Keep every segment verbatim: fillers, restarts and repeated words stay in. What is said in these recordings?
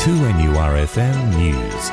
two N U R F M News.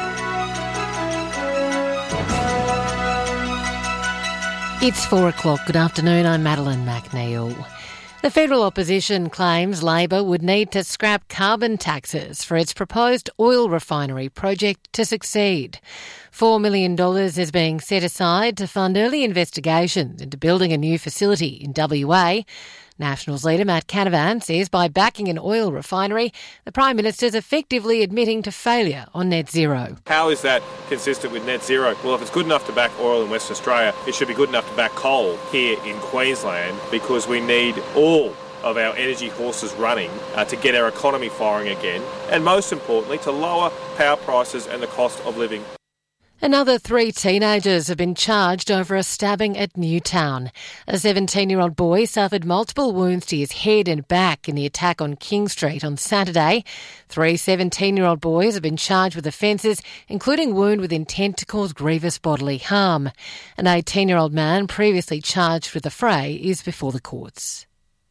It's four o'clock. Good afternoon. I'm Madeline McNeil. The federal opposition claims Labor would need to scrap carbon taxes for its proposed oil refinery project to succeed. Four million dollars is being set aside to fund early investigations into building a new facility in W A. Nationals leader Matt Canavan says by backing an oil refinery, the Prime Minister's effectively admitting to failure on net zero. How is that consistent with net zero? Well, if it's good enough to back oil in Western Australia, it should be good enough to back coal here in Queensland, because we need all of our energy horses running uh, to get our economy firing again, and most importantly, to lower power prices and the cost of living. Another three teenagers have been charged over a stabbing at Newtown. A seventeen-year-old boy suffered multiple wounds to his head and back in the attack on King Street on Saturday. Three seventeen-year-old boys have been charged with offences, including wound with intent to cause grievous bodily harm. An eighteen-year-old man previously charged with the fray is before the courts.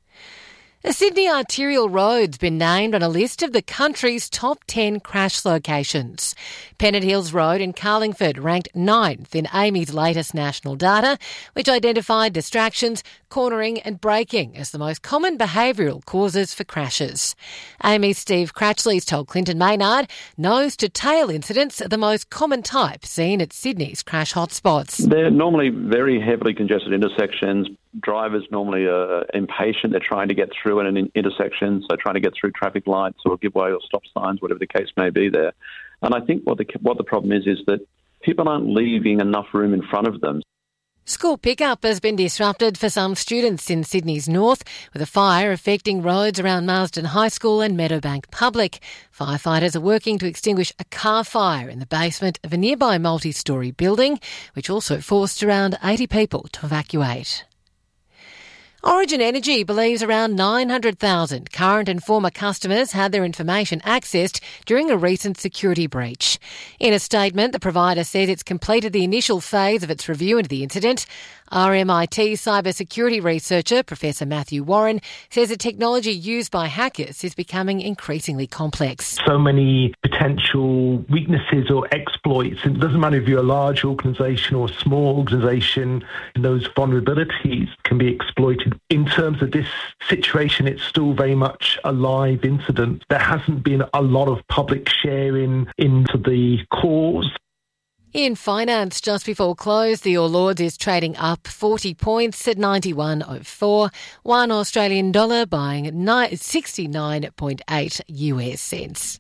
A Sydney arterial road's been named on a list of the country's top ten crash locations. Pennant Hills Road in Carlingford ranked ninth in Amy's latest national data, which identified distractions, cornering and braking as the most common behavioural causes for crashes. Amy's Steve Cratchley's told Clinton Maynard nose-to-tail incidents are the most common type seen at Sydney's crash hotspots. They're normally very heavily congested intersections. Drivers normally are impatient. They're trying to get through in an intersection, so trying to get through traffic lights or give way or stop signs, whatever the case may be there. And I think what the what the problem is is that people aren't leaving enough room in front of them. School pickup has been disrupted for some students in Sydney's north, with a fire affecting roads around Marsden High School and Meadowbank Public. Firefighters are working to extinguish a car fire in the basement of a nearby multi-storey building, which also forced around eighty people to evacuate. Origin Energy believes around nine hundred thousand current and former customers had their information accessed during a recent security breach. In a statement, the provider says it's completed the initial phase of its review into the incident. R M I T cybersecurity researcher Professor Matthew Warren says the technology used by hackers is becoming increasingly complex. So many potential weaknesses or exploits. It doesn't matter if you're a large organisation or a small organisation, those vulnerabilities can be exploited. In terms of this situation, it's still very much a live incident. There hasn't been a lot of public sharing into the cause. In finance, just before close, the All Ords is trading up forty points at ninety-one oh four. One Australian dollar buying sixty-nine point eight U S cents.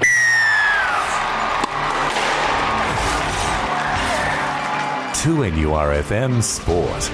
two N U R F M Sport.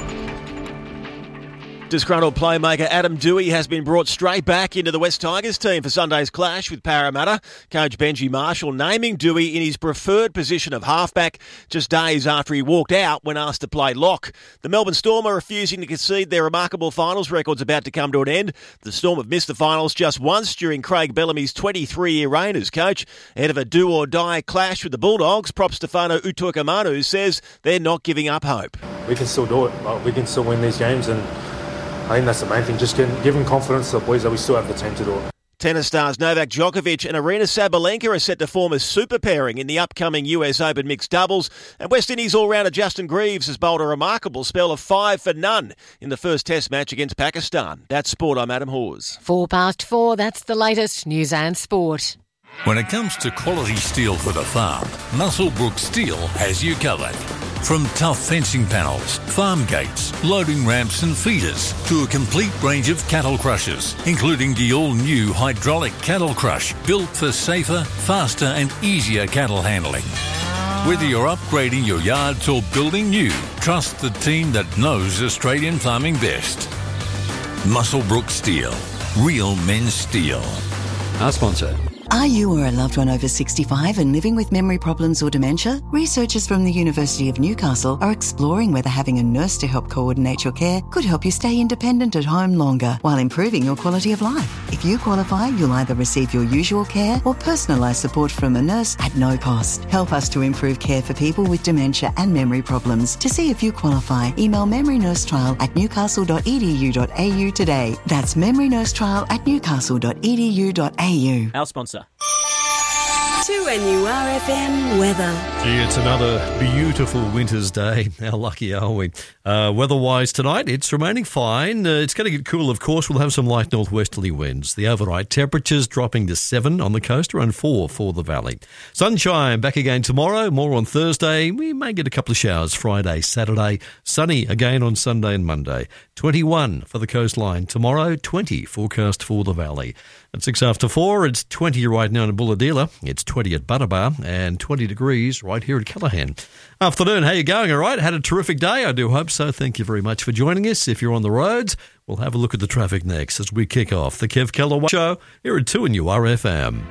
Disgruntled playmaker Adam Dewey has been brought straight back into the West Tigers team for Sunday's clash with Parramatta. Coach Benji Marshall naming Dewey in his preferred position of halfback just days after he walked out when asked to play lock. The Melbourne Storm are refusing to concede their remarkable finals record's about to come to an end. The Storm have missed the finals just once during Craig Bellamy's twenty-three-year reign as coach. Ahead of a do-or-die clash with the Bulldogs, prop Stefano Utoikamanu says they're not giving up hope. We can still do it. Like, we can still win these games, and I think that's the main thing. Just give, give them confidence to the boys that we still have the team to do it. Tennis stars Novak Djokovic and Arina Sabalenka are set to form a super pairing in the upcoming U S Open mixed doubles. And West Indies all-rounder Justin Greaves has bowled a remarkable spell of five for none in the first test match against Pakistan. That's Sport. I'm Adam Hawes. Four past four, that's the latest news and sport. When it comes to quality steel for the farm, Muswellbrook Steel has you covered. From tough fencing panels, farm gates, loading ramps and feeders, to a complete range of cattle crushers, including the all-new hydraulic cattle crush, built for safer, faster and easier cattle handling. Whether you're upgrading your yards or building new, trust the team that knows Australian farming best. Muswellbrook Steel. Real men's steel. Our sponsor. Are you or a loved one over sixty-five and living with memory problems or dementia? Researchers from the University of Newcastle are exploring whether having a nurse to help coordinate your care could help you stay independent at home longer while improving your quality of life. If you qualify, you'll either receive your usual care or personalised support from a nurse at no cost. Help us to improve care for people with dementia and memory problems. To see if you qualify, email memorynursetrial at newcastle dot e d u dot a u today. That's memorynursetrial at newcastle dot e d u dot a u. Our sponsor. two N U R F M weather. Gee, it's another beautiful winter's day. How lucky are we? Uh, weather-wise tonight, it's remaining fine. Uh, it's going to get cool, of course. We'll have some light northwesterly winds. The overnight temperatures dropping to seven on the coast, around four for the valley. Sunshine back again tomorrow, more on Thursday. We may get a couple of showers Friday, Saturday. Sunny again on Sunday and Monday. twenty-one for the coastline tomorrow, twenty forecast for the valley. At six after four, it's twenty right now in Bulahdelah. It's twenty at Butterbar and twenty degrees right here at Callaghan. Afternoon, how you going? All right? Had a terrific day? I do hope so. Thank you very much for joining us. If you're on the roads, we'll have a look at the traffic next as we kick off the Kev Keller Show here at two N U R F M.